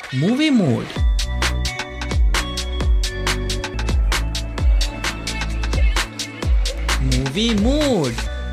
Movie Mood. Movie Mood.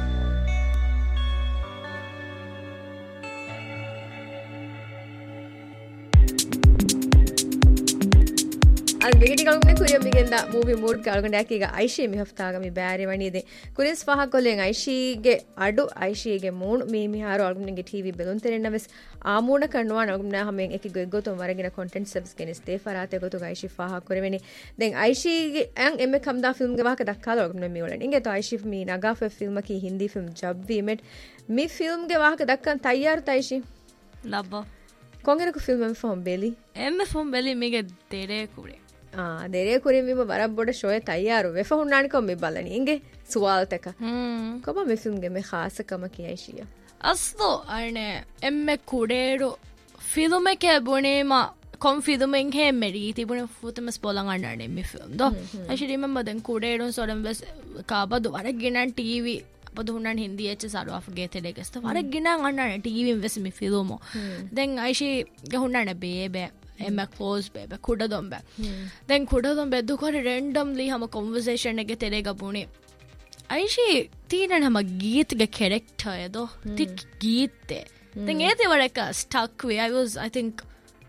ಅದು ಬಿಗಿಟಿ ಕಳ್ಕೊಂಡೆ ಕುರಿಯ ಬಿಗಿಂದ movie mood ಕಳ್ಕೊಂಡೆ ಯಾಕೀಗ ಐಶಿ ಮಿ ಹಫ್ತಾಗ ಮಿ ಬ್ಯಾರಿ ವಣಿದೆ ಕುರಿಸ್ ಫಹ ಕೊಲ್ಲೆಂಗ್ ಐಶಿಗೆ ಅಡು ಐಶಿಗೆ ಮೂಣು ಮಿ ಹಾರು ಅಳ್ಕೊಂಡೆ TV ಬೆಲುಂತೆರೆನ್ನವೆಸ್ ಆ ಮೂಣ ಕಣ್ಣುವಾಣ ಅಳ್ಕೊಂಡೆ ಹಮೆಂ ಏಕಿ ಗೊತ್ತು ವರಗಿನ ಕಂಟೆಂಟ್ ಸರ್ವಿಸ್ ಗೆನಿಸ್ ದೇ ಫರಾತೆ ಗೊತ್ತು ಐಶಿ ಫಹ ಕೊರೆವೆನಿ ದೆನ್ ಐಶಿಗೆ ಅಂಗ್ ಎಮ್ಮೆ ಕಮ್ದಾ ಫಿಲ್ಮ್ ಗೆ ವಾಕ ದಕ್ಕಾಲ ಅಳ್ಕೊಂಡೆ ಮಿ ಒಳನೆ ಇಂಗೆ ತೋ ಐಶಿ ಮಿ ನಗಾಫೆ film Ki Hindi film ಜಬ್ we met me film ಗೆ ವಾಕ ದಕ್ಕನ್ ತಯಾರು ತೈಶಿ ಲಬ್ಬ ಕೊಂಗೆನಕು ಫಿಲ್ಮ್ ಎಮ್ ಫೋಮ್ ಬೆಲಿ ಎಮ್ಮೆ ಫೋಮ್ ಬೆಲಿ ಮಿಗೆ ತೆರೆ ಕುಡೆ දෙරේ කුරින් විම බරබ්බොඩ ෂොය තයාරු වෙෆහුන්නානිකොම් මේ බලනි ඉංගේ සුවාල්තක කොබ මේ ෆිල්ම්ගේ මේ ખાસකම කියයිෂිය අස්දෝ අනේ එම්මෙ කුඩේරු ෆිල්මෙකේ බොනේම කොම් ෆිල්මෙන් හැමෙරි තිබුණ ෆුතමස් බොලන් අන්නනේ මේ ෆිල්ම් දෝ I should remember then කුඩේරු සොරම් bus කාබදු වරගිනන් TV අපද හුන්නන් Hindi එච්ච සාරු අෆගේ තෙලෙකස්ත වරගිනන් අන්නනේ TV වෙස් මේ ෆිල්මෝ then I should ගහුන්නනේ බේබේ එම ක්ලෝස් බේබ කුඩදොම්බ දැන් කුඩදොම්බ දුකර රැන්ඩම්ලි හම කොන්වර්සේෂන් එක තෙරේ ගබුණේ අයිෂි තීනන හම ගීතගේ කැරෙක්ටර් යදෝ තික් ගීතේ දැන් ඒතේ වරක ස්ටක් වේ I was I think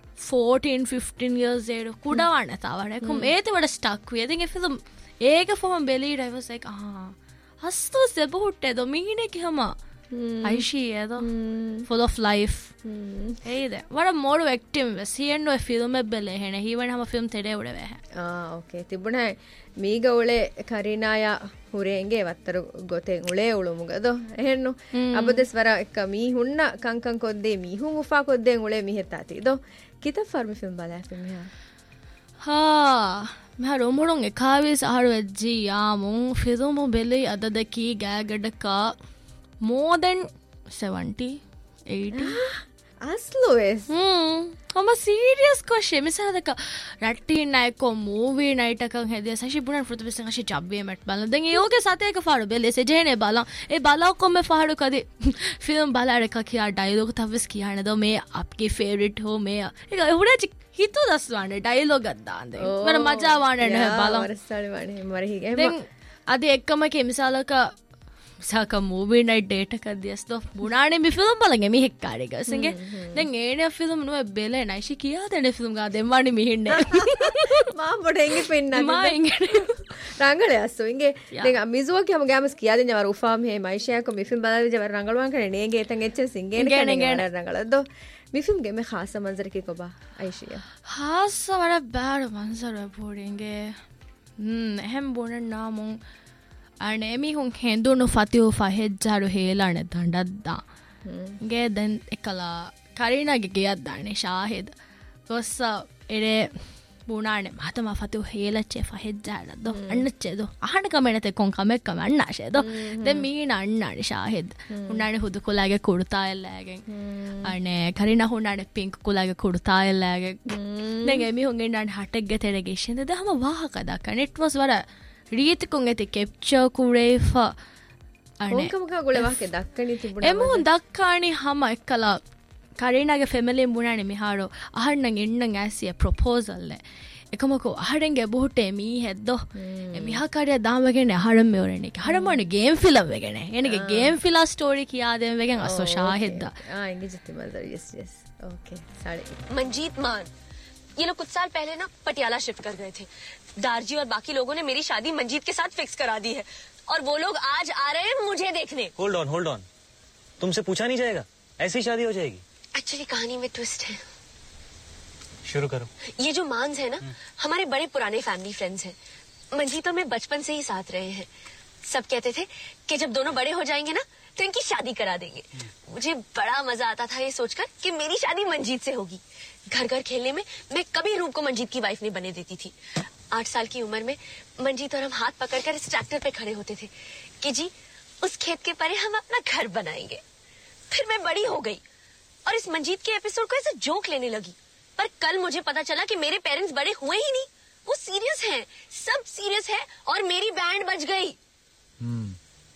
14-15 years old කුඩවන්න තවරකම් ඒතේ වඩ ස්ටක් වේ දැන් ෆිල්ම් ඒක ෆෝම් බෙලීඩ් I was like හස්තෝ සෙබහුට්ටේ දෝ මීනේ හම Aishi edo full of life heide wara modu active siyenno film ebbele hene hiwen hama film tede ude ve okay tibuna meega ule karinaya hurenge wattaru goten ule ulumugado ehennu abades wara ekka mi hunna kankan kodde mi hun ufa kodden ule mi hetati do kita farmi film bala film ha මහ රොමුරුන් එකාවේ සහර වෙජ්ජි යාමුන් film බෙලේ අදදකී ගෑගඩකා more than 70-80 asloes I'm a serious question missadaka ratti naiko movie night එකක් හැදියා සෂි බුණන් ෆෘත විසං අෂි ජබ්බේ mat බලන දැන් ඒෝගේ සතේක ෆාරු බෙලේ සෙජේනේ බලන් ඒ බලාව කොම්මේ ෆාරු කදී film බලාර එක කියා dialogue තවස් කියන්න දෝ මේ අපගේ ෆේවරිට් හෝ මේ ඒක උඩ හිතු දස්වන්නේ ඩයලොග් එකක් දාන්න මර මජා වන්නේ නැහැ බලන් වරස්සාලි වනේ මර හිගේ දැන් අද එක්කම කෙමිසාලක සාක මූවී නයිට් ඩේට් එකක් දියස්තෝ බුණානේ මේ ෆිල්ම් බලන් එමි හෙක්කාරේ ගසංගේ දැන් ඒනේ ෆිල්ම් නුව බෙලේ නයිෂි කියා දෙන ෆිල්ම් ගා දෙම්වානි මිහින්නේ මා බොඩ එංගේ පෙන්නන්නේ මා එංගේ රංගලේ අස්සෝ ඉංගේ දැන් මිසුව කියම ගෑමස් කියා දෙන්න වර උෆාම් හේ මයිෂයා කො මි ෆිල්ම් බලලා විජ වර රංගලුවන් කරේ නේගේ එතන් එච්ච සිංගේ නේ රංගලදෝ මි ෆිල්ම් ගේ මේ ખાસ મંઝર કે કોબા આઈશિયા ખાસ વડા બાર મંઝર બોડેંગે එහෙම් બોන નામું අනේ මිහුන් හෙන්දුණු ෆතියෝ ෆහෙජ්ජාරු හේලානේ දඬද්දා ගේ දැන් එකලා කරීනාගේ ගියක් දානේ ෂාහිද් ගොස්ස එරේ බුණානේ මහතම ෆතියෝ හේලච්චේ ෆහෙජ්ජාරදෝ අන්නච්චේදෝ අහන කමෙනතේ කොන් කමෙක් කම අන්නාෂේදෝ දැන් මීන අන්නානේ ෂාහිද් උන්නානේ හුදු කොලාගේ කුඩතා එල්ලාගෙන් අනේ කරීනා හුන්නානේ පින්ක් කොලාගේ කුඩතා එල්ලාගෙන් දැන් මිහුන් ගෙන්නානේ හටෙක් ගෙතෙරගේ ෂෙන්ද දහම වාහක දක්කන it was වර රීතිකුන් ඇති කෙප්චර් කුරේෆා අනේ කොම්කම ගොලවාගේ දක්කනි තිබුණා එමුන් දක්කානි හැම එක්කලා කරීනාගේ ෆැමිලියෙන් බුණානේ මිහාරෝ අහන්නන් එන්නන් ඇසිය ප්‍රොපෝසල් එකමකෝ අහඩෙන්ගේ බුහුටේ මී හෙද්දෝ මිහා කාරිය දාමගෙන අහඩම් මෙවරනේ හඩමනේ ගේම් ෆිල්ම් වෙගෙන එනගේ ගේම් ෆිලා ස්ටෝරි කියා දෙම වෙගෙන අසෝ ෂාහිද්දා इंगे जितने मदर यस यस ओके सारे मंजीत मान ये लोग कुछ साल पहले ना पटियाला शिफ्ट कर गए थे दारजी और बाकी लोगों ने मेरी शादी मंजीत के साथ फिक्स करा दी है और वो लोग आज आ रहे हैं मुझे देखने होल्ड ऑन तुमसे पूछा नहीं जाएगा ऐसी शादी हो जाएगी एक्चुअली कहानी में ट्विस्ट है शुरू करो ये जो मांस है ना हमारे बड़े पुराने फैमिली फ्रेंड्स हैं मंजीत और मैं बचपन से ही साथ रहे हैं सब कहते थे कि जब दोनों बड़े हो जाएंगे ना तो इनकी शादी करा देंगे मुझे बड़ा मजा आता था ये सोचकर कि मेरी शादी मंजीत से होगी घर घर खेलने में मैं कभी रूप को मंजीत की वाइफ नहीं बने देती थी 8 साल की उम्र में मंजीत और हम हाथ पकड़कर इस ट्रैक्टर पे खड़े होते थे कि जी उस खेत के परे हम अपना घर बनाएंगे फिर मैं बड़ी हो गई और इस मंजीत के एपिसोड को ऐसे जोक लेने लगी पर कल मुझे पता चला कि मेरे पेरेंट्स बड़े हुए ही नहीं वो सीरियस हैं सब सीरियस है और मेरी बैंड बज गई